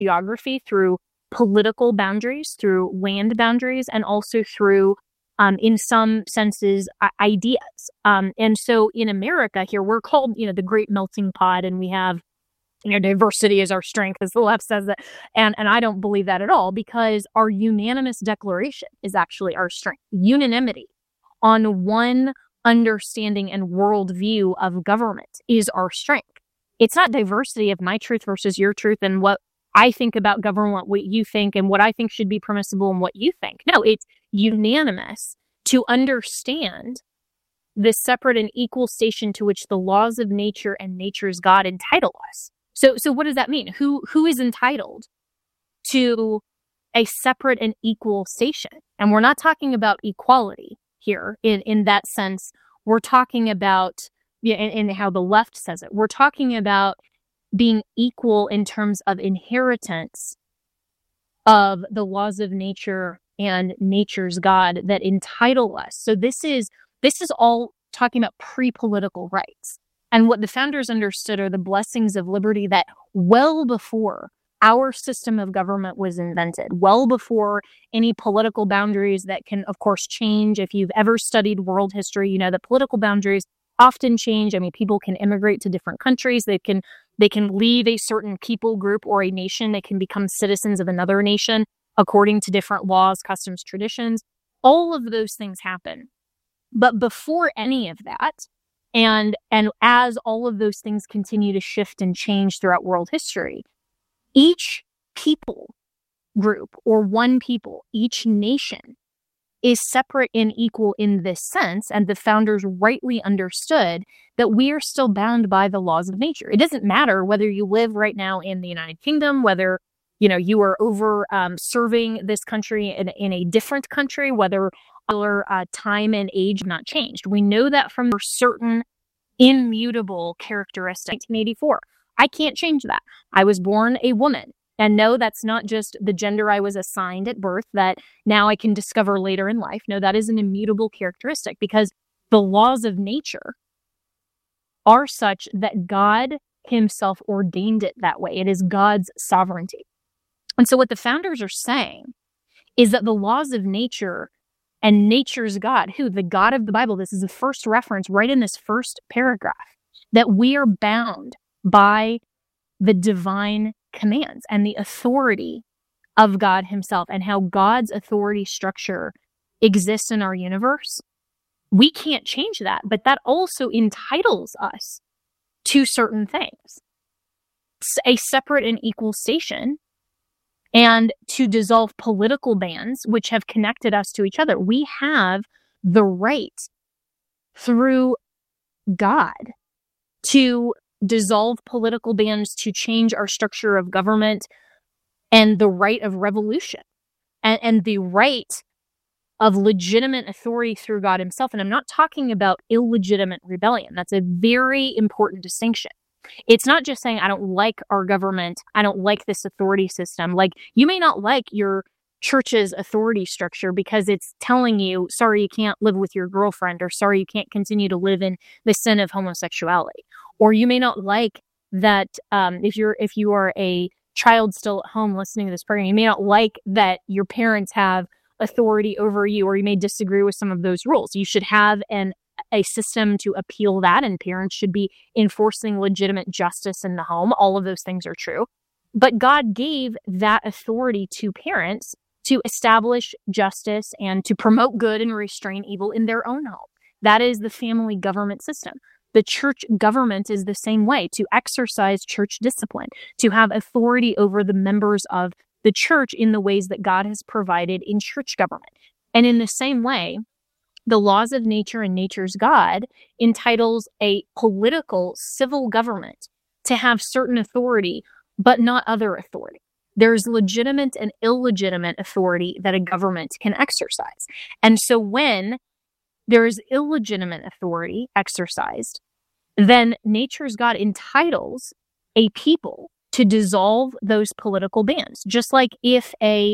geography, through political boundaries, through land boundaries, and also through, in some senses, ideas. And so in America here, we're called, the great melting pot, and we have, diversity is our strength, as the left says that. And I don't believe that at all, because our unanimous declaration is actually our strength. Unanimity on one understanding and worldview of government is our strength. It's not diversity of my truth versus your truth and what I think about government, what you think, and what I think should be permissible and what you think. No, it's unanimous to understand the separate and equal station to which the laws of nature and nature's God entitle us. So what does that mean? Who is entitled to a separate and equal station? And we're not talking about equality here in that sense. We're talking about, in how the left says it, we're talking about being equal in terms of inheritance of the laws of nature and nature's God that entitle us. So this is all talking about pre-political rights. And what the founders understood are the blessings of liberty that well before our system of government was invented, well before any political boundaries that can, of course, change. If you've ever studied world history, you know that political boundaries often change. I mean, people can immigrate to different countries. They can leave a certain people group or a nation. They can become citizens of another nation according to different laws, customs, traditions. All of those things happen. But before any of that, and as all of those things continue to shift and change throughout world history, each people group or one people, each nation is separate and equal in this sense. And the founders rightly understood that we are still bound by the laws of nature. It doesn't matter whether you live right now in the United Kingdom, whether you are over serving this country in a different country, whether time and age have not changed. We know that from certain immutable characteristics. 1984. I can't change that. I was born a woman. And no, that's not just the gender I was assigned at birth that now I can discover later in life. No, that is an immutable characteristic because the laws of nature are such that God himself ordained it that way. It is God's sovereignty. And so what the founders are saying is that the laws of nature and nature's God, the God of the Bible, this is the first reference right in this first paragraph, that we are bound by the divine commands and the authority of God himself and how God's authority structure exists in our universe. We can't change that, but that also entitles us to certain things. A separate and equal station, and to dissolve political bands which have connected us to each other. We have the right through God to dissolve political bands, to change our structure of government, and the right of revolution, and the right of legitimate authority through God himself. And I'm not talking about illegitimate rebellion. That's a very important distinction. It's not just saying, I don't like our government, I don't like this authority system. Like, you may not like your church's authority structure because it's telling you, sorry, you can't live with your girlfriend, or sorry, you can't continue to live in the sin of homosexuality. Or you may not like that if you are a child still at home listening to this program, you may not like that your parents have authority over you, or you may disagree with some of those rules. You should have a system to appeal that, and parents should be enforcing legitimate justice in the home. All of those things are true. But God gave that authority to parents to establish justice and to promote good and restrain evil in their own home. That is the family government system. The church government is the same way, to exercise church discipline, to have authority over the members of the church in the ways that God has provided in church government. And in the same way, the laws of nature and nature's God entitles a political civil government to have certain authority, but not other authority. There's legitimate and illegitimate authority that a government can exercise. And so when there is illegitimate authority exercised, then nature's God entitles a people to dissolve those political bands. Just like if in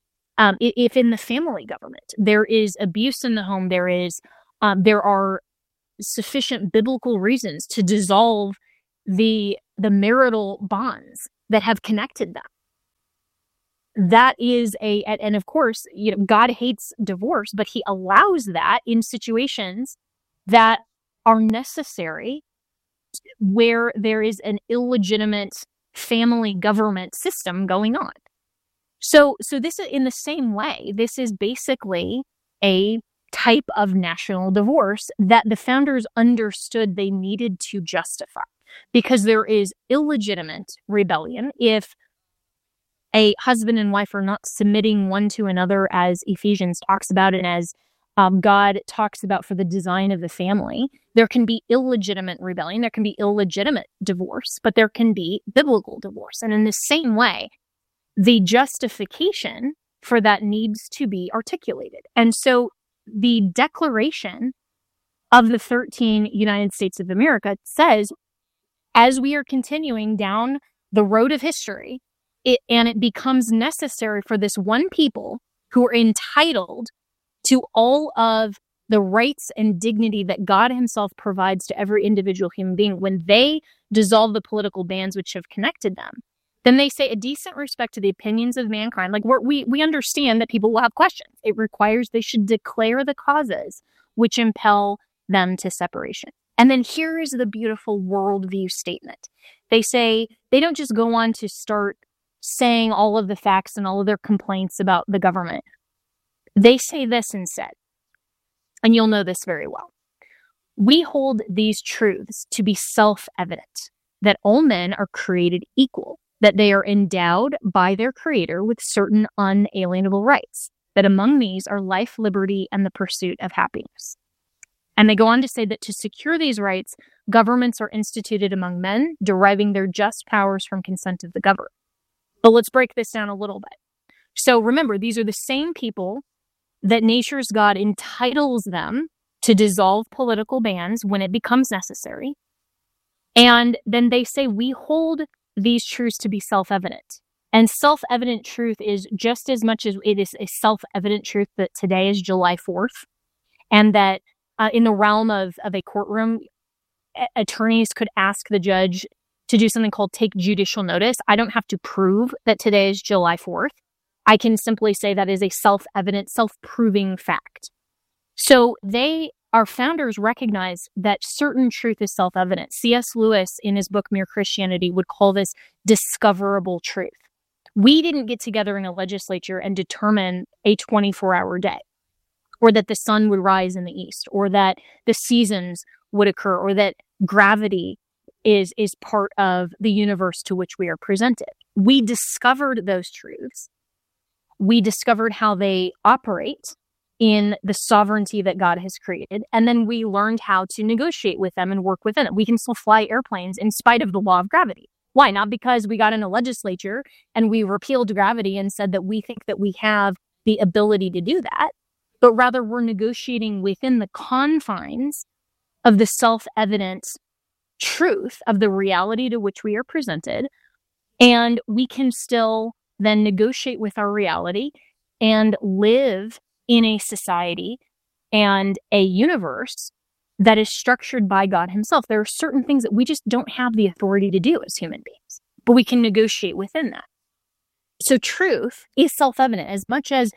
the family government there is abuse in the home, there are sufficient biblical reasons to dissolve the marital bonds that have connected them. that is and of course, God hates divorce, but he allows that in situations that are necessary where there is an illegitimate family government system going on. So this is in the same way, this is basically a type of national divorce that the founders understood they needed to justify, because there is illegitimate rebellion if a husband and wife are not submitting one to another, as Ephesians talks about, and as God talks about for the design of the family. There can be illegitimate rebellion, there can be illegitimate divorce, but there can be biblical divorce. And in the same way, the justification for that needs to be articulated. And so the Declaration of the 13 United States of America says, as we are continuing down the road of history, it becomes necessary for this one people who are entitled to all of the rights and dignity that God himself provides to every individual human being, when they dissolve the political bands which have connected them, then they say a decent respect to the opinions of mankind. Like we understand that people will have questions. It requires they should declare the causes which impel them to separation. And then here is the beautiful worldview statement. They say, they don't just go on to start saying all of the facts and all of their complaints about the government. They say this instead, and you'll know this very well. We hold these truths to be self-evident, that all men are created equal, that they are endowed by their Creator with certain unalienable rights, that among these are life, liberty, and the pursuit of happiness. And they go on to say that to secure these rights, governments are instituted among men, deriving their just powers from consent of the governed. But let's break this down a little bit. So remember, these are the same people that nature's God entitles them to dissolve political bands when it becomes necessary. And then they say, we hold these truths to be self-evident. And self-evident truth is just as much as it is a self-evident truth that today is July 4th, and that in the realm of a courtroom, attorneys could ask the judge to do something called take judicial notice. I don't have to prove that today is July 4th. I can simply say that is a self-evident, self-proving fact. So our founders recognized that certain truth is self-evident. C.S. Lewis, in his book Mere Christianity, would call this discoverable truth. We didn't get together in a legislature and determine a 24-hour day, or that the sun would rise in the east, or that the seasons would occur, or that gravity is part of the universe to which we are presented. We discovered those truths. We discovered how they operate in the sovereignty that God has created, and then we learned how to negotiate with them and work within it. We can still fly airplanes in spite of the law of gravity. Why? Not because we got in a legislature and we repealed gravity and said that we think that we have the ability to do that, but rather we're negotiating within the confines of the self-evident truth of the reality to which we are presented, and we can still then negotiate with our reality and live in a society and a universe that is structured by God himself. There are certain things that we just don't have the authority to do as human beings, but we can negotiate within that. So truth is self-evident as much as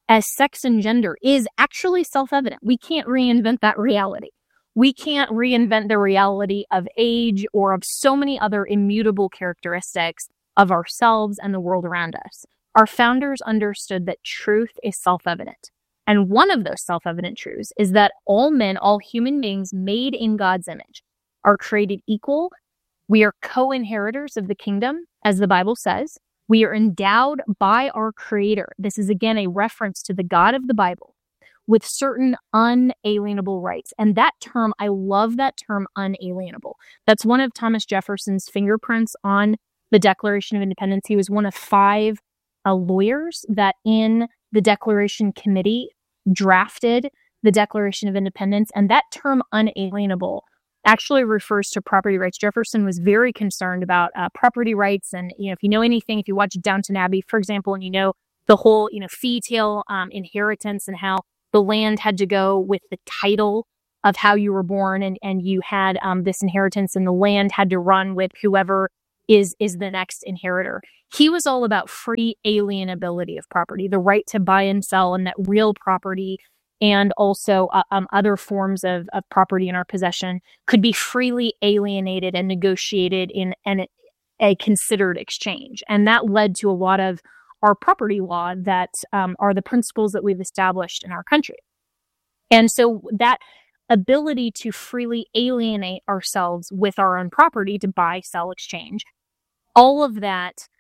sex and gender is actually self-evident. We can't reinvent that reality. We can't reinvent the reality of age or of so many other immutable characteristics of ourselves and the world around us. Our founders understood that truth is self-evident. And one of those self-evident truths is that all men, all human beings made in God's image, are created equal. We are co-inheritors of the kingdom, as the Bible says. We are endowed by our Creator. This is again a reference to the God of the Bible, with certain unalienable rights. And that term, I love that term, unalienable. That's one of Thomas Jefferson's fingerprints on the Declaration of Independence. He was one of 5 lawyers that in the Declaration Committee drafted the Declaration of Independence. And that term unalienable actually refers to property rights. Jefferson was very concerned about property rights. And, if you know anything, if you watch Downton Abbey, for example, and you know the whole, fee tail inheritance and how the land had to go with the title of how you were born, and you had this inheritance, and the land had to run with whoever is the next inheritor. He was all about free alienability of property, the right to buy and sell, and that real property and also other forms of property in our possession could be freely alienated and negotiated in a considered exchange. And that led to a lot of our property law that are the principles that we've established in our country. And so that ability to freely alienate ourselves with our own property to buy, sell, exchange, all of that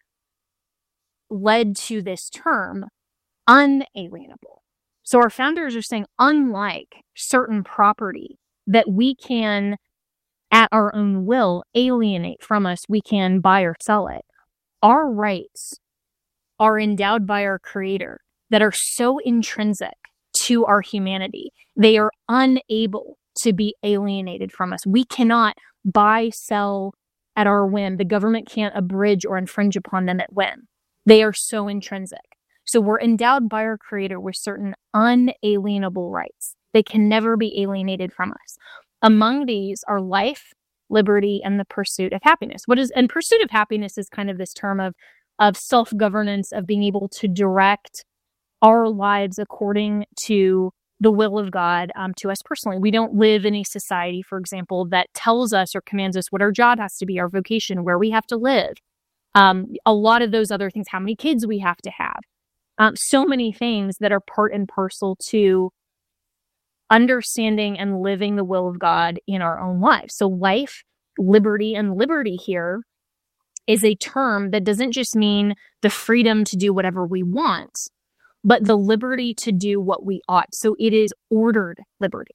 led to this term, unalienable. So our founders are saying, unlike certain property that we can, at our own will, alienate from us, we can buy or sell it, our rights are endowed by our Creator that are so intrinsic to our humanity. They are unable to be alienated from us. We cannot buy, sell at our whim. The government can't abridge or infringe upon them at whim. They are so intrinsic. So we're endowed by our Creator with certain unalienable rights. They can never be alienated from us. Among these are life, liberty, and the pursuit of happiness. And pursuit of happiness is kind of this term of self-governance, of being able to direct our lives according to the will of God to us personally. We don't live in a society, for example, that tells us or commands us what our job has to be, our vocation, where we have to live. A lot of those other things, how many kids we have to have. So many things that are part and parcel to understanding and living the will of God in our own lives. So life, liberty, and liberty here is a term that doesn't just mean the freedom to do whatever we want, but the liberty to do what we ought. So it is ordered liberty.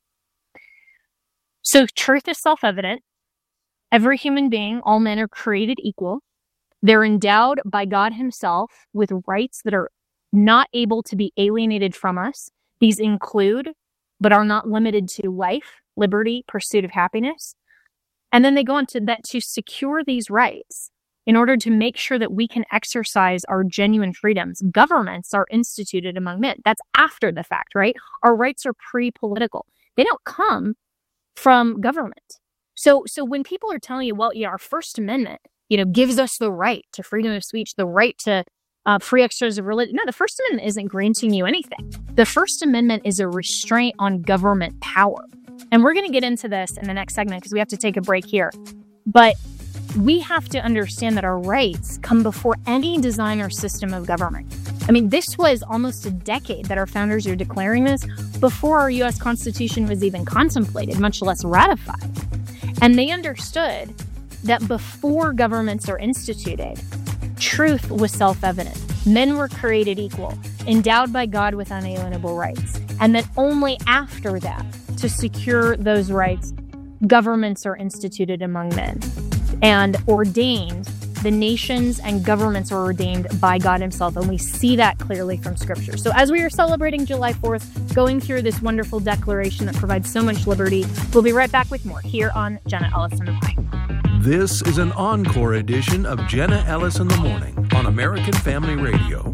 So truth is self-evident. Every human being, all men are created equal. They're endowed by God Himself with rights that are not able to be alienated from us. These include, but are not limited to, life, liberty, pursuit of happiness. And then they go on to that to secure these rights in order to make sure that we can exercise our genuine freedoms. Governments are instituted among men. That's after the fact, right? Our rights are pre-political. They don't come from government. So when people are telling you, well, our First Amendment, gives us the right to freedom of speech, the right to free exercise of religion. No, the First Amendment isn't granting you anything. The First Amendment is a restraint on government power. And we're going to get into this in the next segment because we have to take a break here. But we have to understand that our rights come before any design or system of government. I mean, this was almost a decade that our founders are declaring this before our U.S. Constitution was even contemplated, much less ratified. And they understood that before governments are instituted, truth was self-evident. Men were created equal, endowed by God with unalienable rights. And that only after that, to secure those rights, governments are instituted among men. And ordained, the nations and governments are ordained by God Himself. And we see that clearly from Scripture. So as we are celebrating July 4th, going through this wonderful declaration that provides so much liberty, we'll be right back with more here on Jenna Ellis in the Morning. This is an encore edition of Jenna Ellis in the Morning on American Family Radio.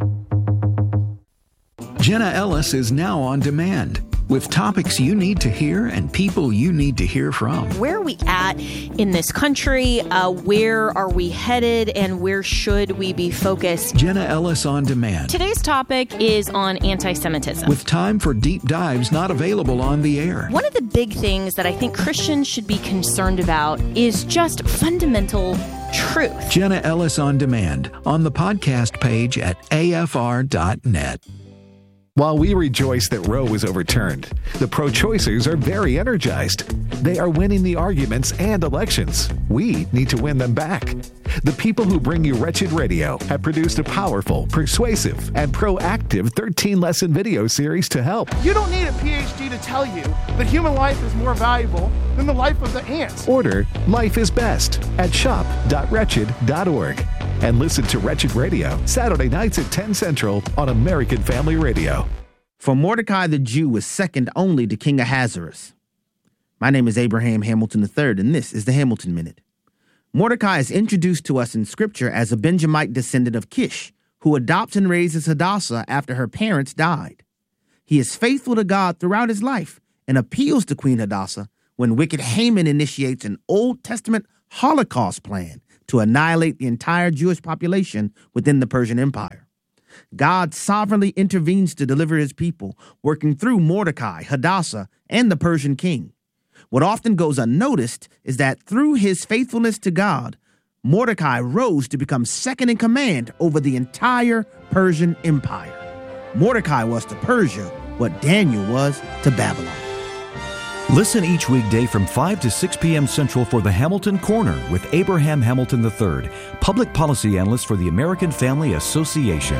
Jenna Ellis is now on demand with topics you need to hear and people you need to hear from. Where are we at in this country? Where are we headed? And where should we be focused? Jenna Ellis on demand. Today's topic is on anti-Semitism. With time for deep dives not available on the air. One of the big things that I think Christians should be concerned about is just fundamental truth. Jenna Ellis on demand on the podcast page at afr.net. While we rejoice that Roe was overturned, the pro-choicers are very energized. They are winning the arguments and elections. We need to win them back. The people who bring you Wretched Radio have produced a powerful, persuasive, and proactive 13-lesson video series to help. You don't need a PhD to tell you that human life is more valuable than the life of the ants. Order Life is Best at shop.wretched.org. And listen to Wretched Radio Saturday nights at 10 Central on American Family Radio. For Mordecai the Jew was second only to King Ahasuerus. My name is Abraham Hamilton III, and this is the Hamilton Minute. Mordecai is introduced to us in Scripture as a Benjamite descendant of Kish, who adopts and raises Hadassah after her parents died. He is faithful to God throughout his life and appeals to Queen Hadassah when wicked Haman initiates an Old Testament Holocaust plan to annihilate the entire Jewish population within the Persian Empire. God sovereignly intervenes to deliver his people, working through Mordecai, Hadassah, and the Persian king. What often goes unnoticed is that through his faithfulness to God, Mordecai rose to become second in command over the entire Persian Empire. Mordecai was to Persia what Daniel was to Babylon. Listen each weekday from 5 to 6 p.m. Central for the Hamilton Corner with Abraham Hamilton III, public policy analyst for the American Family Association.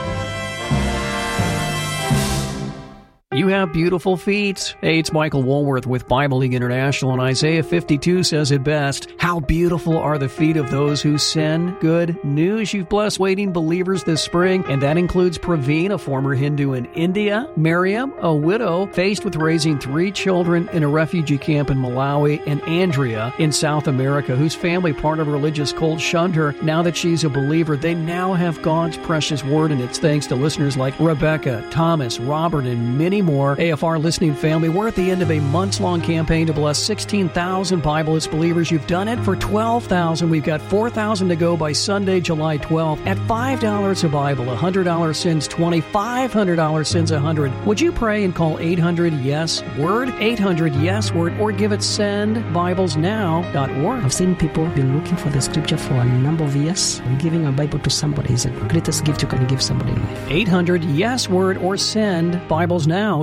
You have beautiful feet. Hey, it's Michael Woolworth with Bible League International, and Isaiah 52 says it best. How beautiful are the feet of those who send good news. You've blessed waiting believers this spring, and that includes Praveen, a former Hindu in India, Miriam, a widow faced with raising 3 children in a refugee camp in Malawi, and Andrea in South America, whose family, part of a religious cult, shunned her. Now that she's a believer, they now have God's precious word, and it's thanks to listeners like Rebecca, Thomas, Robert, and many more. AFR listening family, we're at the end of a months-long campaign to bless 16,000 Bibleist believers. You've done it for 12,000. We've got 4,000 to go by Sunday, July 12th. At $5 a Bible, $100 sends 20, $500 sends 100. Would you pray and call 800-YES-WORD, 800-YES-WORD, or give it sendbiblesnow.org. I've seen people been looking for the scripture for a number of years. Giving a Bible to somebody is the greatest gift you can give somebody in life. 800-YES-WORD or sendbiblesnow.org.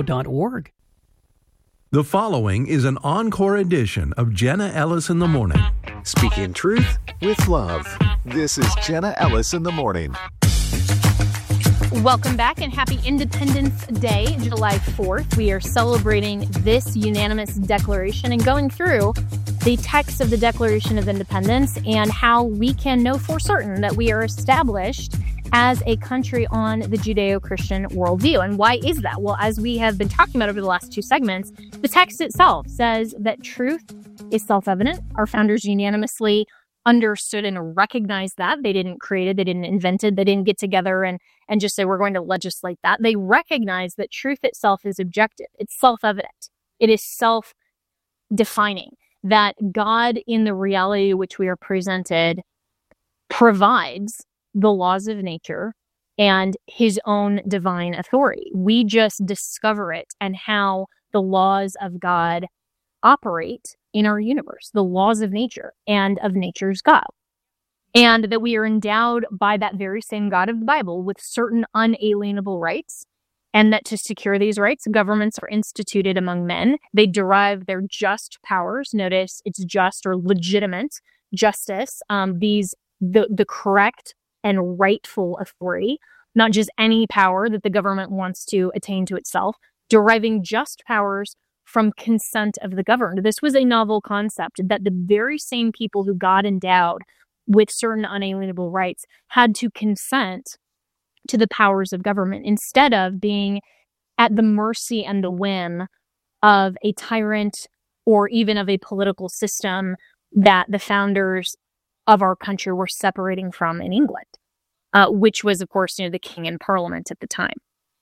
The following is an encore edition of Jenna Ellis in the Morning. Speaking truth with love. This is Jenna Ellis in the Morning. Welcome back and happy Independence Day, July 4th. We are celebrating this unanimous declaration and going through the text of the Declaration of Independence and how we can know for certain that we are established as a country on the Judeo-Christian worldview. And why is that? Well, as we have been talking about over the last 2 segments, the text itself says that truth is self-evident. Our founders unanimously understood and recognized that. They didn't create it, they didn't invent it, they didn't get together and just say, we're going to legislate that. They recognize that truth itself is objective. It's self-evident. It is self-defining. That God, in the reality which we are presented, provides the laws of nature and his own divine authority. We just discover it and how the laws of God operate in our universe, the laws of nature and of nature's God. And that we are endowed by that very same God of the Bible with certain unalienable rights, and that to secure these rights, governments are instituted among men. They derive their just powers. Notice it's just or legitimate justice. The correct and rightful authority, not just any power that the government wants to attain to itself, deriving just powers from consent of the governed. This was a novel concept that the very same people who God endowed with certain unalienable rights had to consent to the powers of government instead of being at the mercy and the whim of a tyrant or even of a political system that the founders of our country were separating from in England, which was, of course, the king and parliament at the time.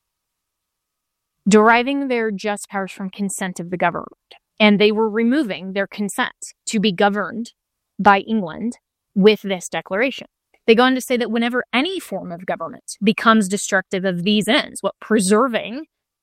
Deriving their just powers from consent of the government. And they were removing their consent to be governed by England with this declaration. They go on to say that whenever any form of government becomes destructive of these ends, preserving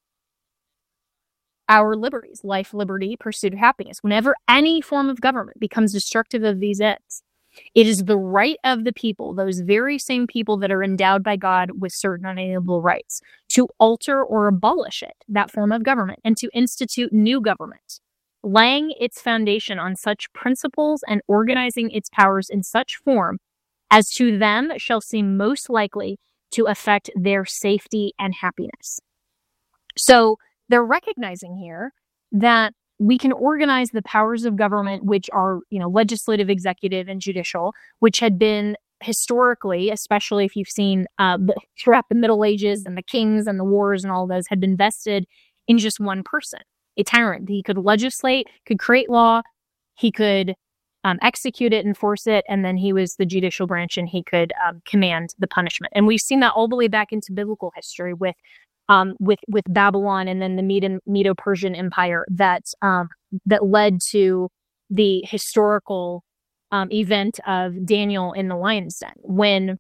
our liberties, life, liberty, pursuit of happiness, whenever any form of government becomes destructive of these ends, it is the right of the people, those very same people that are endowed by God with certain unalienable rights, to alter or abolish it, that form of government, and to institute new government, laying its foundation on such principles and organizing its powers in such form as to them shall seem most likely to affect their safety and happiness. So they're recognizing here that we can organize the powers of government, which are, legislative, executive, and judicial, which had been historically, especially if you've seen throughout the Middle Ages and the kings and the wars and all those, had been vested in just one person, a tyrant. He could legislate, could create law, he could execute it, enforce it, and then he was the judicial branch and he could command the punishment. And we've seen that all the way back into biblical history with Babylon and then the Medo-Persian Empire that led to the historical event of Daniel in the lion's den, when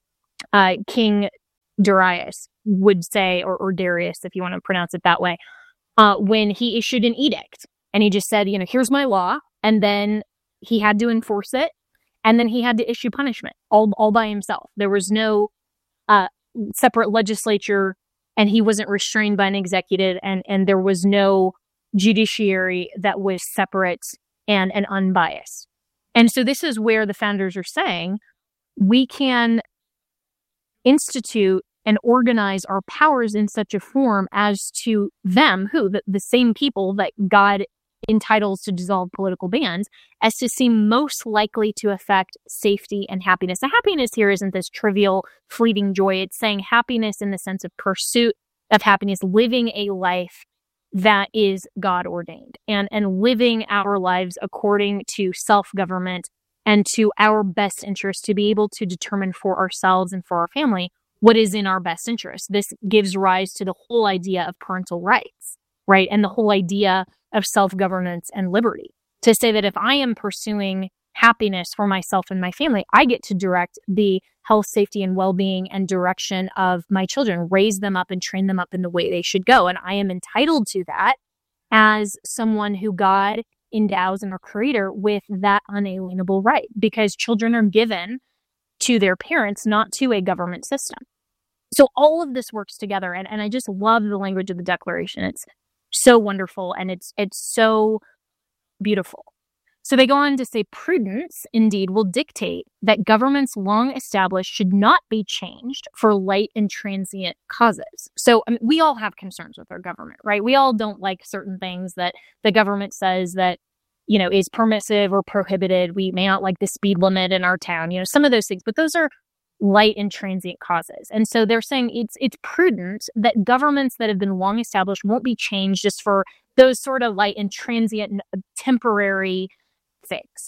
King Darius would say, or Darius, if you want to pronounce it that way, when he issued an edict, and he just said, here's my law, and then he had to enforce it, and then he had to issue punishment all by himself. There was no separate legislature, and he wasn't restrained by an executive, and there was no judiciary that was separate and unbiased. And so this is where the founders are saying we can institute and organize our powers in such a form as to them, the same people that God entitles to dissolve political bans, as to seem most likely to affect safety and happiness. The happiness here isn't this trivial, fleeting joy. It's saying happiness in the sense of pursuit of happiness, living a life that is God ordained, and living our lives according to self-government and to our best interest, to be able to determine for ourselves and for our family what is in our best interest. This gives rise to the whole idea of parental rights, right? And the whole idea of self-governance and liberty, to say that if I am pursuing happiness for myself and my family, I get to direct the health, safety, and well-being and direction of my children, raise them up and train them up in the way they should go. And I am entitled to that as someone who God endows and our creator with that unalienable right, because children are given to their parents, not to a government system. So all of this works together. And I just love the language of the Declaration. It's so wonderful, and it's so beautiful. So they go on to say, prudence, indeed, will dictate that governments long established should not be changed for light and transient causes. So we all have concerns with our government, right? We all don't like certain things that the government says that, is permissive or prohibited. We may not like the speed limit in our town, some of those things, but those are light and transient causes. And so they're saying it's prudent that governments that have been long established won't be changed just for those sort of light and transient, temporary things.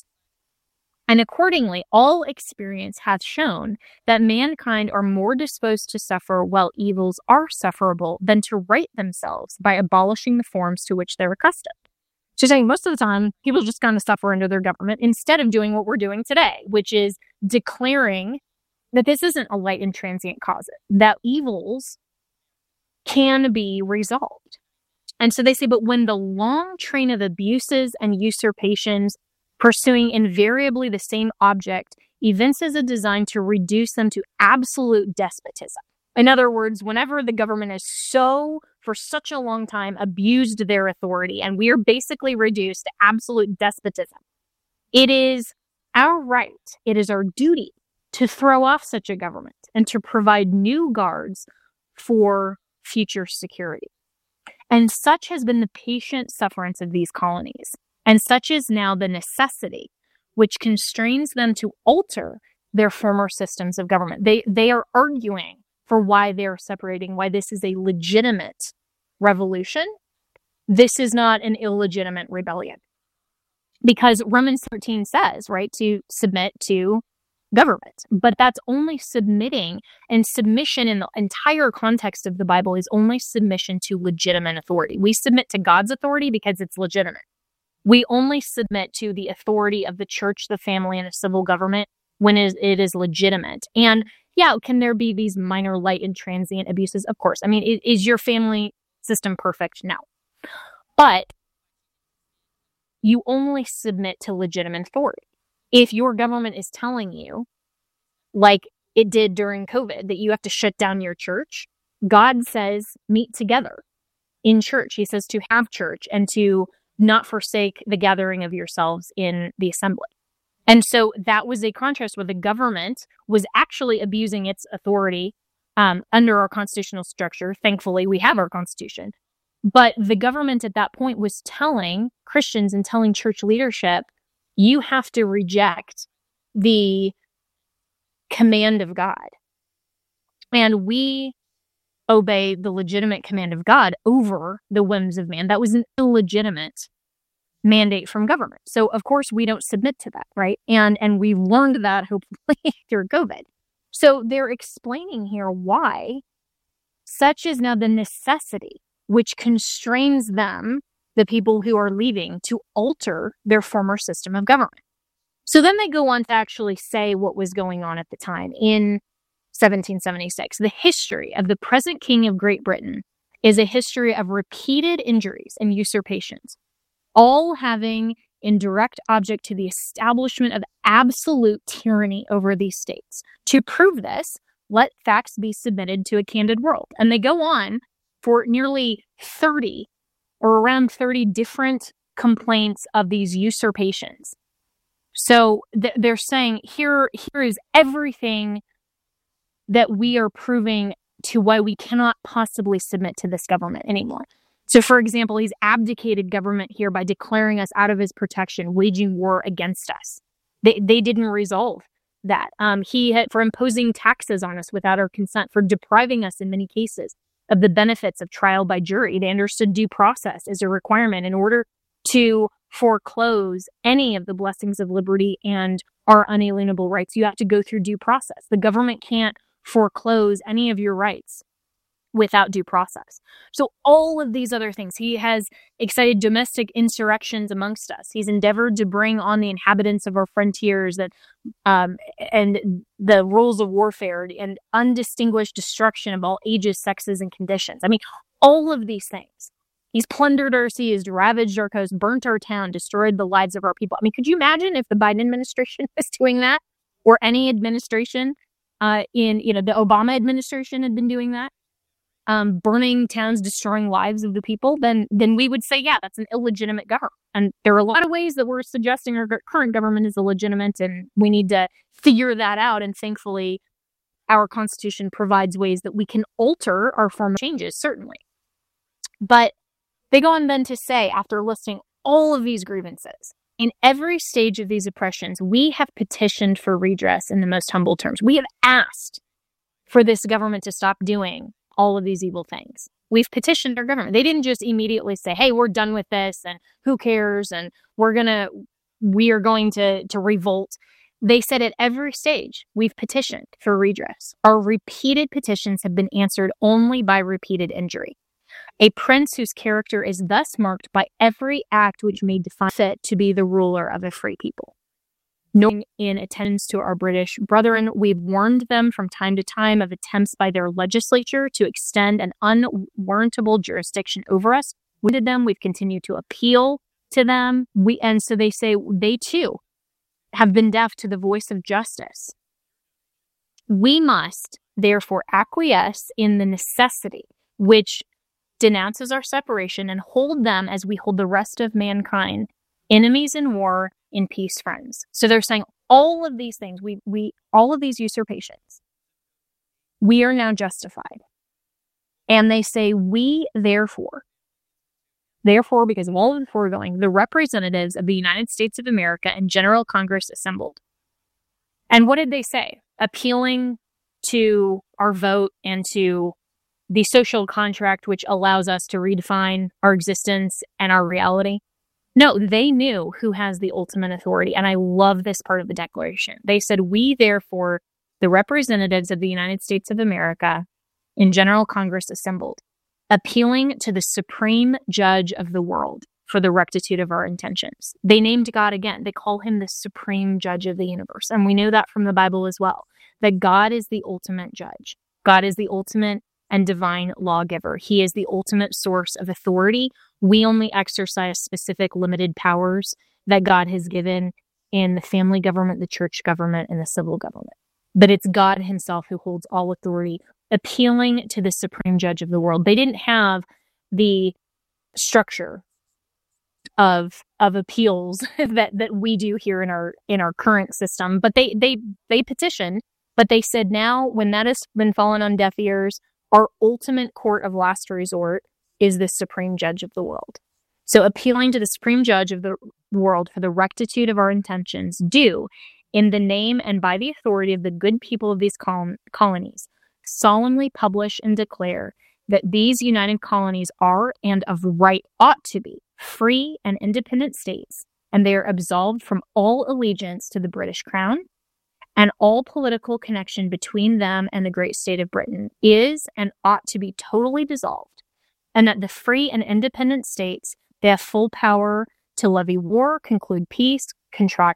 And accordingly, all experience hath shown that mankind are more disposed to suffer while evils are sufferable than to right themselves by abolishing the forms to which they're accustomed. She's saying most of the time, people just kind of suffer under their government instead of doing what we're doing today, which is declaring that this isn't a light and transient cause, that evils can be resolved. And so they say, but when the long train of abuses and usurpations pursuing invariably the same object evinces a design to reduce them to absolute despotism. In other words, whenever the government has for such a long time, abused their authority, and we are basically reduced to absolute despotism, it is our right, it is our duty to throw off such a government and to provide new guards for future security. And such has been the patient sufferance of these colonies. And such is now the necessity which constrains them to alter their former systems of government. They are arguing for why they're separating, why this is a legitimate revolution. This is not an illegitimate rebellion. Because Romans 13 says, right, to submit to government. But that's only submitting, and submission in the entire context of the Bible is only submission to legitimate authority. We submit to God's authority because it's legitimate. We only submit to the authority of the church, the family, and a civil government when it is legitimate. And yeah, can there be these minor light and transient abuses? Of course. I mean, is your family system perfect? No. But you only submit to legitimate authority. If your government is telling you, like it did during COVID, that you have to shut down your church, God says meet together in church. He says to have church and to not forsake the gathering of yourselves in the assembly. And so that was a contrast where the government was actually abusing its authority under our constitutional structure. Thankfully, we have our constitution. But the government at that point was telling Christians and telling church leadership, you have to reject the command of God. And we obey the legitimate command of God over the whims of man. That was an illegitimate mandate from government. So, of course, we don't submit to that, right? And we learned that, hopefully, through COVID. So they're explaining here why such is now the necessity which constrains them, the people who are leaving, to alter their former system of government. So then they go on to actually say what was going on at the time. In 1776, the history of the present King of Great Britain is a history of repeated injuries and usurpations, all having in direct object to the establishment of absolute tyranny over these states. To prove this, let facts be submitted to a candid world. And they go on for nearly 30 or around 30 different complaints of these usurpations. So they're saying here is everything that we are proving to why we cannot possibly submit to this government anymore. So, for example, he's abdicated government here by declaring us out of his protection, waging war against us. They didn't resolve that. He had for imposing taxes on us without our consent, for depriving us in many cases of the benefits of trial by jury. They understood due process as a requirement in order to foreclose any of the blessings of liberty and our unalienable rights. You have to go through due process. The government can't foreclose any of your rights without due process. So all of these other things, he has excited domestic insurrections amongst us. He's endeavored to bring on the inhabitants of our frontiers and the rules of warfare and undistinguished destruction of all ages, sexes, and conditions. I mean, all of these things. He's plundered our seas, ravaged our coast, burnt our town, destroyed the lives of our people. I mean, could you imagine if the Biden administration was doing that, or any administration the Obama administration had been doing that? Burning towns, destroying lives of the people, then we would say, yeah, that's an illegitimate government. And there are a lot of ways that we're suggesting our current government is illegitimate, and we need to figure that out. And thankfully, our Constitution provides ways that we can alter our form of changes, certainly. But they go on then to say, after listing all of these grievances, in every stage of these oppressions, we have petitioned for redress in the most humble terms. We have asked for this government to stop doing all of these evil things. We've petitioned our government. They didn't just immediately say, hey, we're done with this and who cares and we are going to revolt. They said at every stage, we've petitioned for redress. Our repeated petitions have been answered only by repeated injury. A prince whose character is thus marked by every act which may define fit to be the ruler of a free people. Knowing in attendance to our British brethren, we've warned them from time to time of attempts by their legislature to extend an unwarrantable jurisdiction over us. We did them. We've continued to appeal to them. And so they say they too have been deaf to the voice of justice. We must therefore acquiesce in the necessity which denounces our separation and hold them as we hold the rest of mankind, enemies in war, in peace friends. So they're saying all of these things, all of these usurpations, we are now justified. And they say we therefore, because of all of the foregoing, the representatives of the United States of America and General Congress assembled. And what did they say? Appealing to our vote and to the social contract which allows us to redefine our existence and our reality. No, they knew who has the ultimate authority. And I love this part of the Declaration. They said, we therefore, the representatives of the United States of America in General Congress assembled, appealing to the supreme judge of the world for the rectitude of our intentions. They named God again. They call him the supreme judge of the universe. And we know that from the Bible as well, that God is the ultimate judge. God is the ultimate and divine lawgiver. He is the ultimate source of authority. We only exercise specific limited powers that God has given in the family government, the church government, and the civil government. But it's God himself who holds all authority, appealing to the supreme judge of the world. They didn't have the structure of appeals that we do here in our current system, but they petitioned. But they said, now when that has been fallen on deaf ears, our ultimate court of last resort is the supreme judge of the world. So appealing to the supreme judge of the world for the rectitude of our intentions, do, in the name and by the authority of the good people of these colonies, solemnly publish and declare that these united colonies are and of right ought to be free and independent states, and they are absolved from all allegiance to the British Crown, and all political connection between them and the great state of Britain is and ought to be totally dissolved, and that the free and independent states, they have full power to levy war, conclude peace, contract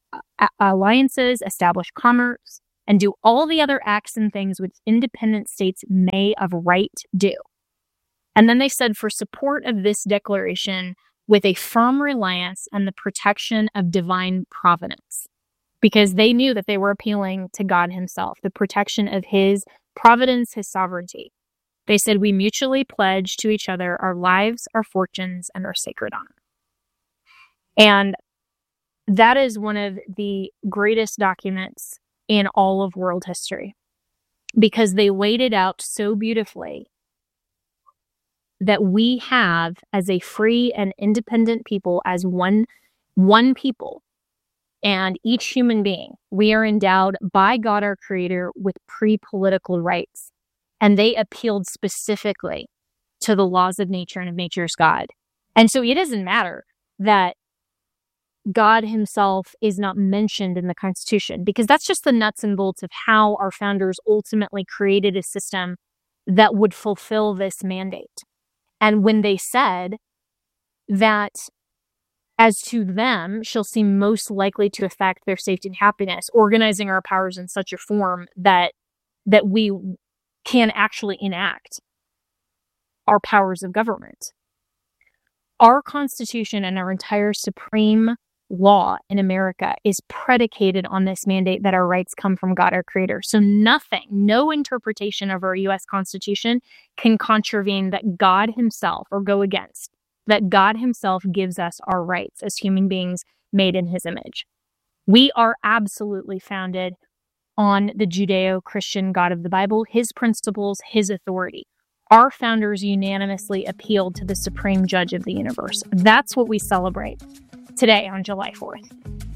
alliances, establish commerce, and do all the other acts and things which independent states may of right do. And then they said, for support of this declaration, with a firm reliance on the protection of divine providence, because they knew that they were appealing to God himself, the protection of his providence, his sovereignty. They said, we mutually pledge to each other our lives, our fortunes, and our sacred honor. And that is one of the greatest documents in all of world history, because they laid it out so beautifully that we have, as a free and independent people, as one people, and each human being, we are endowed by God our Creator with pre-political rights. And they appealed specifically to the laws of nature and of nature's God. And so it doesn't matter that God himself is not mentioned in the Constitution, because that's just the nuts and bolts of how our founders ultimately created a system that would fulfill this mandate. And when they said that as to them shall seem most likely to affect their safety and happiness, organizing our powers in such a form that we can actually enact our powers of government. Our Constitution and our entire supreme law in America is predicated on this mandate that our rights come from God, our Creator. So nothing, no interpretation of our U.S. Constitution can contravene that God himself, or go against, that God himself gives us our rights as human beings made in his image. We are absolutely founded on the Judeo-Christian God of the Bible, his principles, his authority. Our founders unanimously appealed to the supreme judge of the universe. That's what we celebrate today on July 4th.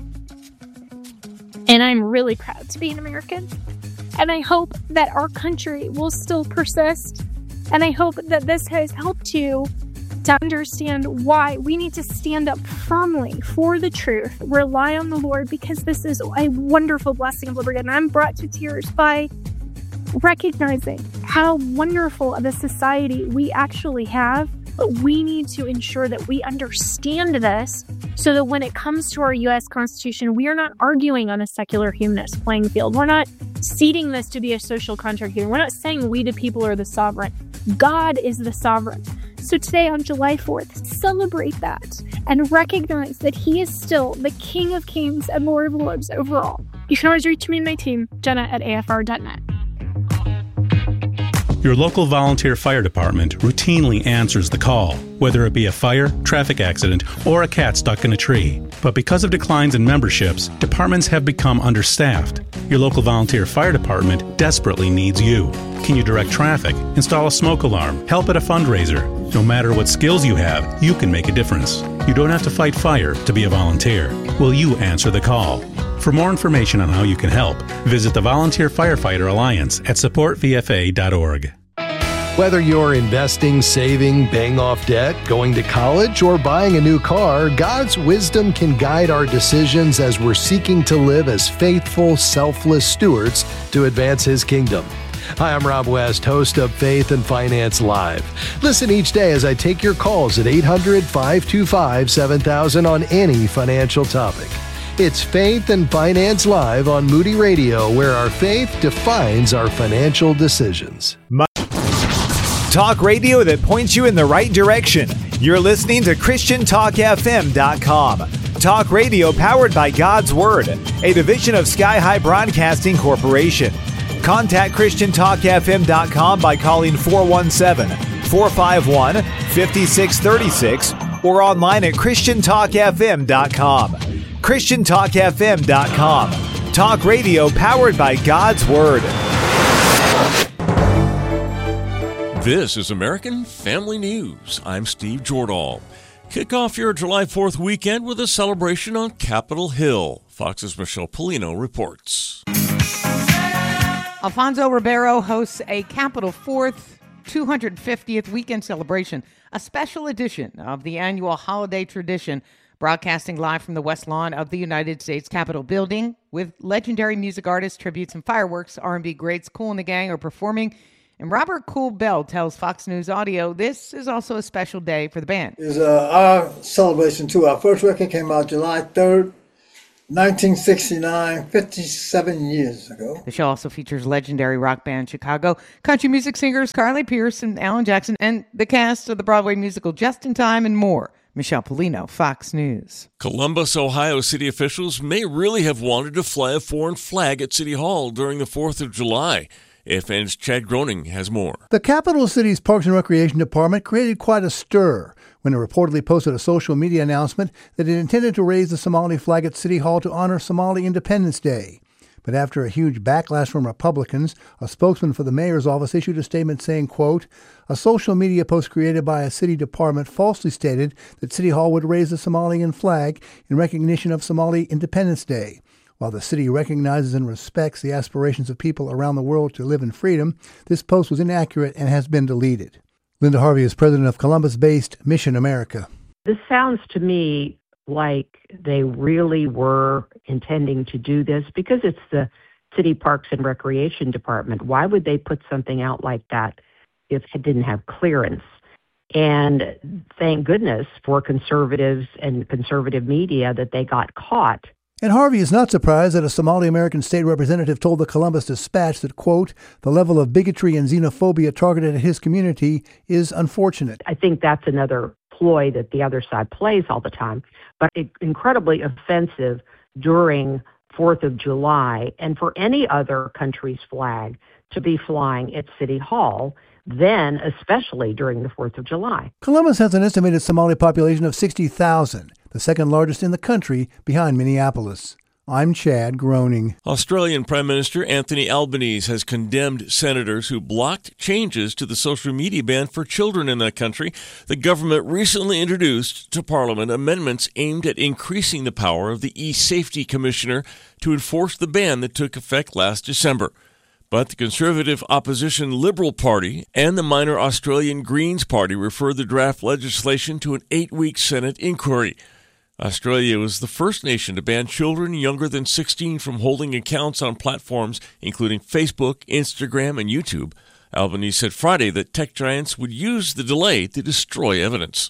And I'm really proud to be an American. And I hope that our country will still persist. And I hope that this has helped you to understand why we need to stand up firmly for the truth, rely on the Lord, because this is a wonderful blessing of liberty. And I'm brought to tears by recognizing how wonderful of a society we actually have. But we need to ensure that we understand this so that when it comes to our U.S. Constitution, we are not arguing on a secular humanist playing field. We're not ceding this to be a social contract here. We're not saying we the people are the sovereign. God is the sovereign. So today on July 4th, celebrate that and recognize that he is still the King of Kings and Lord of Lords overall. You can always reach me and my team, Jenna@afr.net. Your local volunteer fire department routinely answers the call, whether it be a fire, traffic accident, or a cat stuck in a tree. But because of declines in memberships, departments have become understaffed. Your local volunteer fire department desperately needs you. Can you direct traffic, install a smoke alarm, help at a fundraiser? No matter what skills you have, you can make a difference. You don't have to fight fire to be a volunteer. Will you answer the call? For more information on how you can help, visit the Volunteer Firefighter Alliance at supportvfa.org. Whether you're investing, saving, paying off debt, going to college, or buying a new car, God's wisdom can guide our decisions as we're seeking to live as faithful, selfless stewards to advance His kingdom. Hi, I'm Rob West, host of Faith and Finance Live. Listen each day as I take your calls at 800-525-7000 on any financial topic. It's Faith and Finance Live on Moody Radio, where our faith defines our financial decisions. Talk radio that points you in the right direction. You're listening to ChristianTalkFM.com. Talk radio powered by God's Word, a division of Sky High Broadcasting Corporation. Contact ChristianTalkFM.com by calling 417-451-5636 or online at ChristianTalkFM.com. ChristianTalkFM.com. Talk radio powered by God's Word. This is American Family News. I'm Steve Jordahl. Kick off your July 4th weekend with a celebration on Capitol Hill. Fox's Michelle Polino reports. Alfonso Ribeiro hosts a Capitol 4th 250th weekend celebration, a special edition of the annual holiday tradition, broadcasting live from the West Lawn of the United States Capitol building with legendary music artists, tributes, and fireworks. R&B greats Kool and the Gang are performing. And Robert Kool Bell tells Fox News Audio this is also a special day for the band. It's our celebration too. Our first record came out July 3rd, 1969, 57 years ago. The show also features legendary rock band Chicago country music singers Carly Pearce and Alan Jackson, and the cast of the Broadway musical Just in Time and more. Michelle Polino, Fox News. Columbus, Ohio city officials may really have wanted to fly a foreign flag at City Hall during the 4th of July. AFN's Chad Groening has more. The capital city's Parks and Recreation Department created quite a stir when it reportedly posted a social media announcement that it intended to raise the Somali flag at City Hall to honor Somali Independence Day. But after a huge backlash from Republicans, a spokesman for the mayor's office issued a statement saying, quote, "A social media post created by a city department falsely stated that City Hall would raise the Somalian flag in recognition of Somali Independence Day. While the city recognizes and respects the aspirations of people around the world to live in freedom, this post was inaccurate and has been deleted." Linda Harvey is president of Columbus-based Mission America. This sounds to me like they really were intending to do this because it's the City Parks and Recreation Department. Why would they put something out like that if it didn't have clearance? And thank goodness for conservatives and conservative media that they got caught. And Harvey is not surprised that a Somali American state representative told the Columbus Dispatch that, quote, "the level of bigotry and xenophobia targeted at his community is unfortunate." I think that's another ploy that the other side plays all the time, but incredibly offensive during 4th of July and for any other country's flag to be flying at City Hall, then especially during the 4th of July. Columbus has an estimated Somali population of 60,000, the second largest in the country behind Minneapolis. I'm Chad Groening. Australian Prime Minister Anthony Albanese has condemned senators who blocked changes to the social media ban for children in that country. The government recently introduced to Parliament amendments aimed at increasing the power of the e-Safety Commissioner to enforce the ban that took effect last December. But the Conservative opposition Liberal Party and the minor Australian Greens Party referred the draft legislation to an 8-week Senate inquiry. Australia was the first nation to ban children younger than 16 from holding accounts on platforms including Facebook, Instagram, and YouTube. Albanese said Friday that tech giants would use the delay to destroy evidence.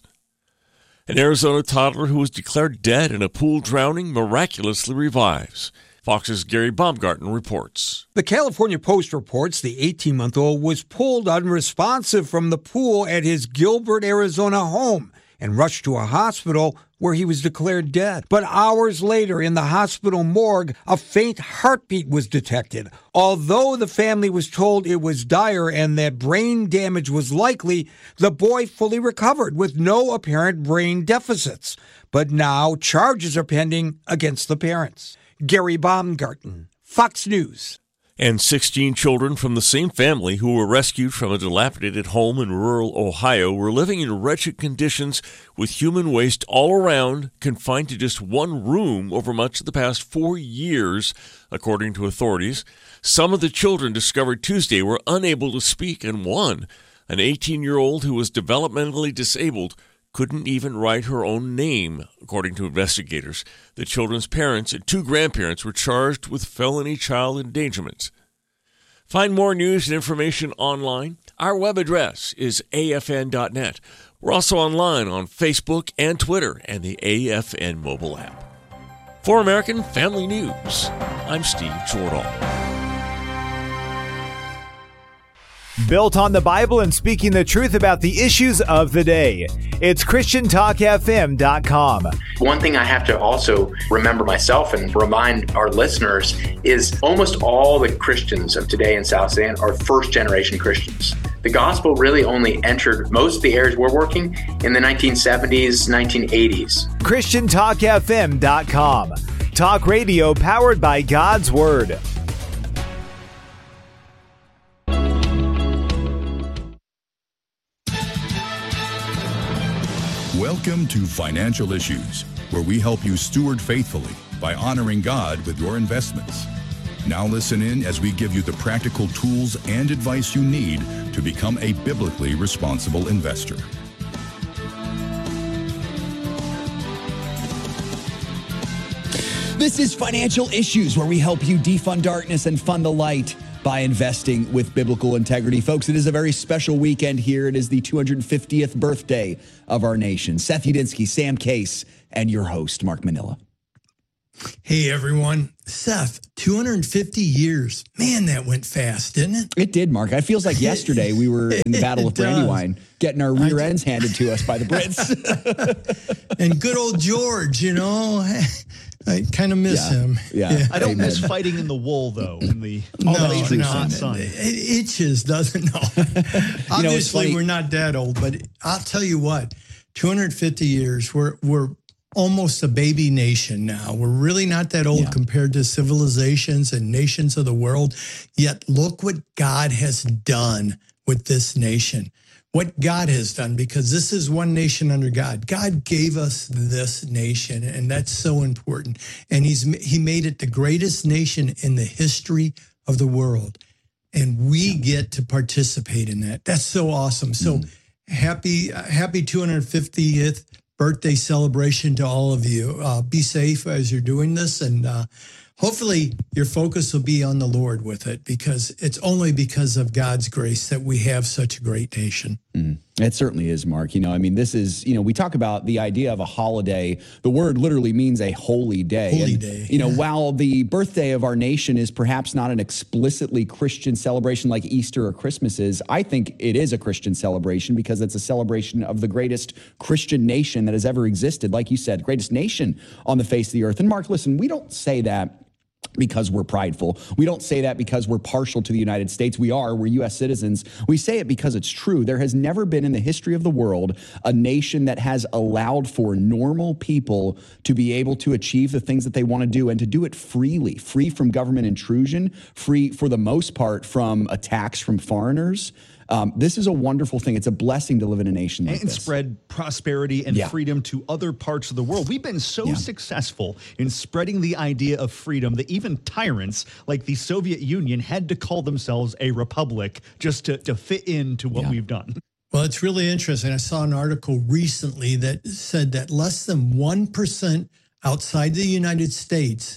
An Arizona toddler who was declared dead in a pool drowning miraculously revives. Fox's Gary Baumgarten reports. The California Post reports the 18-month-old was pulled unresponsive from the pool at his Gilbert, Arizona home and rushed to a hospital where he was declared dead. But hours later, in the hospital morgue, a faint heartbeat was detected. Although the family was told it was dire and that brain damage was likely, the boy fully recovered with no apparent brain deficits. But now charges are pending against the parents. Gary Baumgarten, Fox News. And 16 children from the same family who were rescued from a dilapidated home in rural Ohio were living in wretched conditions with human waste all around, confined to just one room over much of the past 4 years, according to authorities. Some of the children discovered Tuesday were unable to speak, and one, an 18-year-old who was developmentally disabled, couldn't even write her own name, according to investigators. The children's parents and 2 grandparents were charged with felony child endangerment. Find more news and information online. Our web address is afn.net. We're also online on Facebook and Twitter and the AFN mobile app. For American Family News, I'm Steve Jordahl. Built on the Bible and speaking the truth about the issues of the day. It's ChristianTalkFM.com. One thing I have to also remember myself and remind our listeners is almost all the Christians of today in South Sudan are first-generation Christians. The gospel really only entered most of the areas we're working in the 1970s, 1980s. ChristianTalkFM.com. Talk radio powered by God's Word. Welcome to Financial Issues, where we help you steward faithfully by honoring God with your investments. Now listen in as we give you the practical tools and advice you need to become a biblically responsible investor. This is Financial Issues, where we help you defund darkness and fund the light by investing with biblical integrity. Folks, it is a very special weekend here. It is the 250th birthday of our nation. Seth Udinsky, Sam Case, and your host, Mark Manila. Hey, everyone. Seth, 250 years. Man, that went fast, didn't it? It did, Mark. It feels like yesterday we were in the Battle of Brandywine, getting our rear ends handed to us by the Brits. And good old George, I kind of miss him. Yeah. I don't miss fighting in the wool, though. No, Sun. It itches, doesn't it? Obviously, we're not that old, but I'll tell you what, 250 years, we're almost a baby nation now. We're really not that old compared to civilizations and nations of the world. Yet look what God has done with this nation. What God has done, because this is one nation under God. God gave us this nation, and that's so important. And he made it the greatest nation in the history of the world. And we get to participate in that. That's so awesome. So happy 250th birthday celebration to all of you. Be safe as you're doing this, and hopefully your focus will be on the Lord with it, because it's only because of God's grace that we have such a great nation. It certainly is, Mark. This is, we talk about the idea of a holiday. The word literally means a holy day. Holy day. While the birthday of our nation is perhaps not an explicitly Christian celebration like Easter or Christmas is, I think it is a Christian celebration because it's a celebration of the greatest Christian nation that has ever existed. Like you said, greatest nation on the face of the earth. And Mark, listen, we don't say that because we're prideful. We don't say that because we're partial to the United States. We're U.S. citizens. We say it because it's true. There has never been in the history of the world a nation that has allowed for normal people to be able to achieve the things that they want to do and to do it freely, free from government intrusion, free for the most part from attacks from foreigners. This is a wonderful thing. It's a blessing to live in a nation like this. And spread prosperity and freedom to other parts of the world. We've been so successful in spreading the idea of freedom that even tyrants like the Soviet Union had to call themselves a republic just to fit into what we've done. Well, it's really interesting. I saw an article recently that said that less than 1% outside the United States,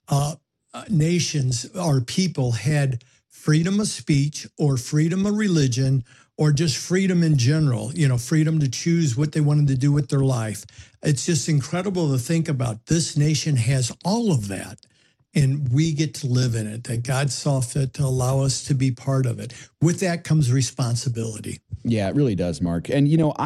nations or people had freedom of speech or freedom of religion or just freedom in general, freedom to choose what they wanted to do with their life. It's just incredible to think about. This nation has all of that, and we get to live in it, that God saw fit to allow us to be part of it. With that comes responsibility. Yeah, it really does, Mark. And,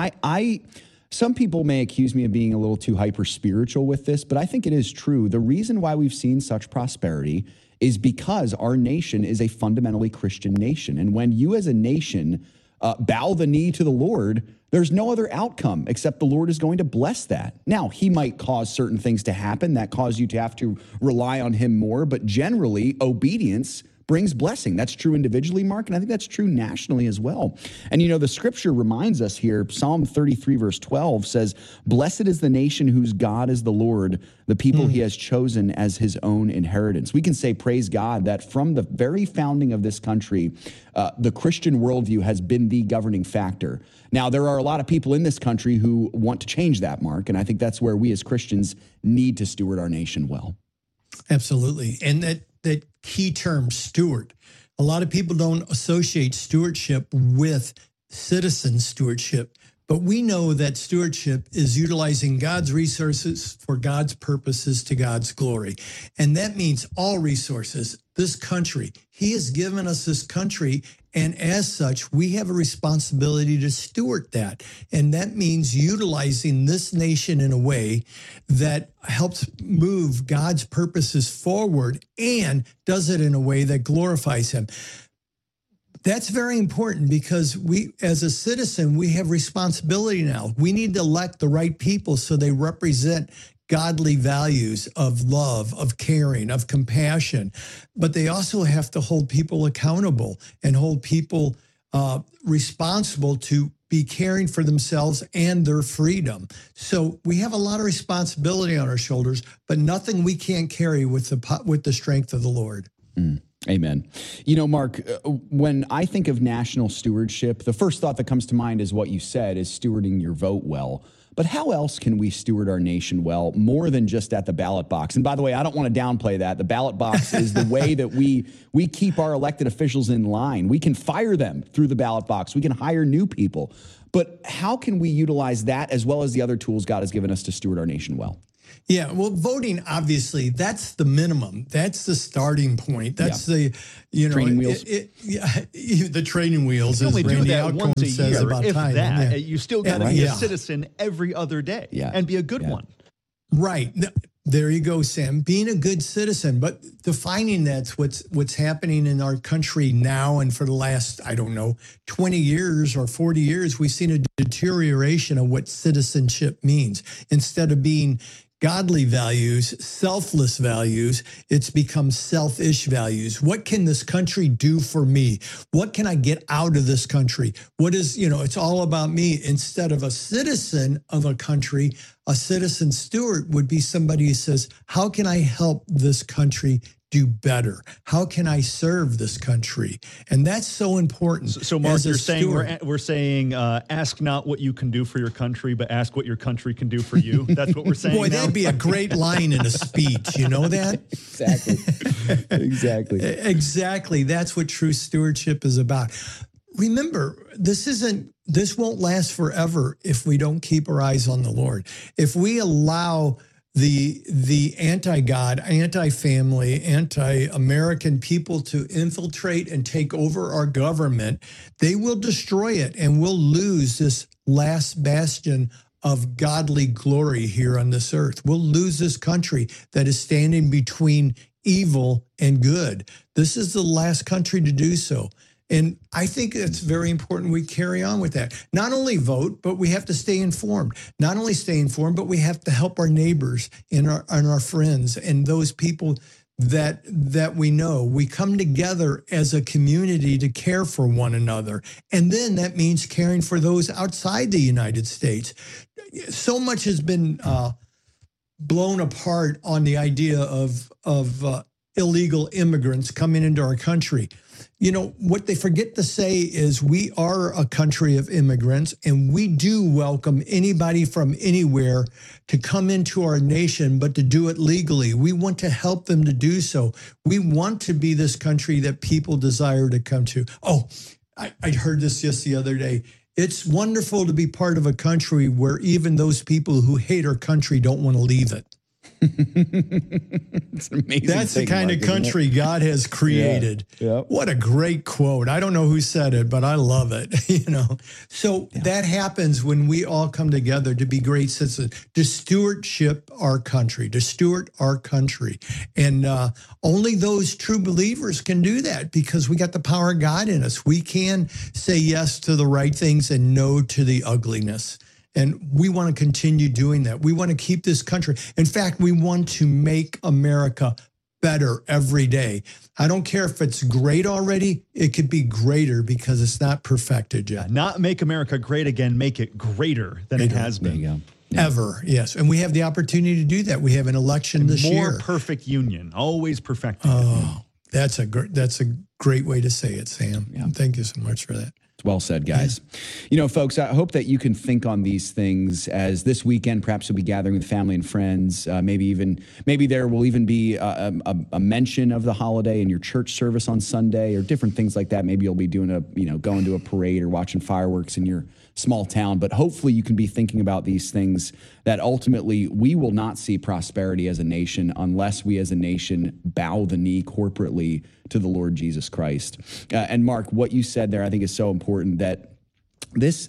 some people may accuse me of being a little too hyper spiritual with this, but I think it is true. The reason why we've seen such prosperity is because our nation is a fundamentally Christian nation. And when you as a nation bow the knee to the Lord, there's no other outcome except the Lord is going to bless that. Now, he might cause certain things to happen that cause you to have to rely on him more, but generally, obedience brings blessing. That's true individually, Mark, and I think that's true nationally as well. And the scripture reminds us here, Psalm 33 verse 12 says, "Blessed is the nation whose God is the Lord, the people he has chosen as his own inheritance." We can say, praise God, that from the very founding of this country, the Christian worldview has been the governing factor. Now, there are a lot of people in this country who want to change that, Mark, and I think that's where we as Christians need to steward our nation well. Absolutely. And that key term, steward. A lot of people don't associate stewardship with citizen stewardship, but we know that stewardship is utilizing God's resources for God's purposes to God's glory. And that means all resources, this country. He has given us this country, and as such, we have a responsibility to steward that. And that means utilizing this nation in a way that helps move God's purposes forward and does it in a way that glorifies him. That's very important because we, as a citizen, we have responsibility now. We need to elect the right people so they represent godly values of love, of caring, of compassion. But they also have to hold people accountable and hold people responsible to be caring for themselves and their freedom. So we have a lot of responsibility on our shoulders, but nothing we can't carry with the strength of the Lord. Amen. Mark, when I think of national stewardship, the first thought that comes to mind is what you said, is stewarding your vote well. But how else can we steward our nation well, more than just at the ballot box? And by the way, I don't want to downplay that. The ballot box is the way that we keep our elected officials in line. We can fire them through the ballot box. We can hire new people. But how can we utilize that as well as the other tools God has given us to steward our nation well? Yeah, well, voting, obviously, that's the minimum. That's the starting point. That's the, training wheels. The training wheels, You as only do Randy that Alcorn once a says year, about if tithing. that. Yeah. You still got to be a citizen every other day and be a good one. Right. There you go, Sam. Being a good citizen, but defining that's what's happening in our country now, and for the last, 20 years or 40 years, we've seen a deterioration of what citizenship means. Instead of being godly values, selfless values, it's become selfish values. What can this country do for me? What can I get out of this country? What is, it's all about me. Instead of a citizen of a country, a citizen steward would be somebody who says, how can I help this country do better? How can I serve this country? And that's so important. So Mark, you're saying we're saying ask not what you can do for your country, but ask what your country can do for you. That's what we're saying. Boy, that'd be a great line in a speech. You know that? Exactly. Exactly. That's what true stewardship is about. Remember, this won't last forever if we don't keep our eyes on the Lord. If we allow the anti-God, anti-family, anti-American people to infiltrate and take over our government, they will destroy it, and we'll lose this last bastion of godly glory here on this earth. We'll lose this country that is standing between evil and good. This is the last country to do so. And I think it's very important we carry on with that. Not only vote, but we have to stay informed. Not only stay informed, but we have to help our neighbors and our friends and those people that we know. We come together as a community to care for one another. And then that means caring for those outside the United States. So much has been blown apart on the idea of illegal immigrants coming into our country. What they forget to say is we are a country of immigrants, and we do welcome anybody from anywhere to come into our nation, but to do it legally. We want to help them to do so. We want to be this country that people desire to come to. Oh, I heard this just the other day. It's wonderful to be part of a country where even those people who hate our country don't want to leave it. It's an amazing That's the kind of country God has created. Yeah. What a great quote. I don't know who said it, but I love it. So that happens when we all come together to be great citizens, to stewardship our country, to steward our country. And only those true believers can do that, because we got the power of God in us. We can say yes to the right things and no to the ugliness. And we want to continue doing that. We want to keep this country. In fact, we want to make America better every day. I don't care if it's great already. It could be greater because it's not perfected yet. Not make America great again, make it greater than it has been. There you go. Yeah. Ever, yes. And we have the opportunity to do that. We have an election this year. More perfect union, always perfecting. Oh, that's a great way to say it, Sam. Yeah. Thank you so much for that. It's well said, guys. Folks, I hope that you can think on these things as this weekend, perhaps you'll be gathering with family and friends. Maybe there will even be a mention of the holiday in your church service on Sunday, or different things like that. Maybe you'll be doing going to a parade or watching fireworks in your small town. But hopefully you can be thinking about these things, that ultimately we will not see prosperity as a nation unless we as a nation bow the knee corporately to the Lord Jesus Christ. And Mark, what you said there, I think is so important, that this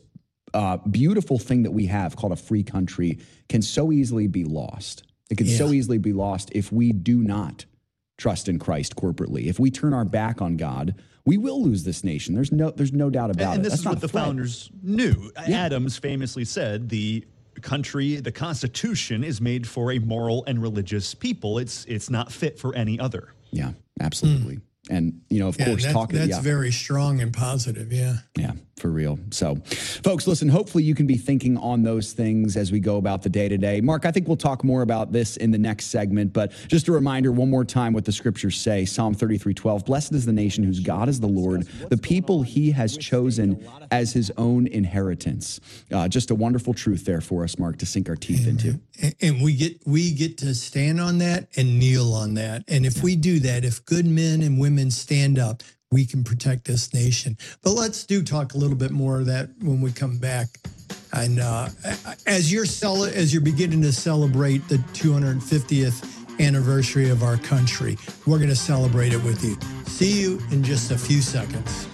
beautiful thing that we have called a free country can so easily be lost. It can so easily be lost if we do not trust in Christ corporately. If we turn our back on God, we will lose this nation. There's no doubt about it. And this That's is what the founders knew. Yeah. Adams famously said, the country, the Constitution is made for a moral and religious people. It's not fit for any other. Yeah, absolutely. And, of course, that's very strong and positive. Yeah. Yeah, for real. So, folks, listen, hopefully you can be thinking on those things as we go about the day to day. Mark, I think we'll talk more about this in the next segment, but just a reminder one more time what the scriptures say. Psalm 33:12, blessed is the nation whose God is the Lord, the people he has chosen as his own inheritance. Just a wonderful truth there for us, Mark, to sink our teeth into. And we get to stand on that and kneel on that. And if we do that, if good men and women stand up, we can protect this nation. But let's talk a little bit more of that when we come back And as you're beginning to celebrate the 250th anniversary of our country, we're going to celebrate it with you. See you in just a few seconds.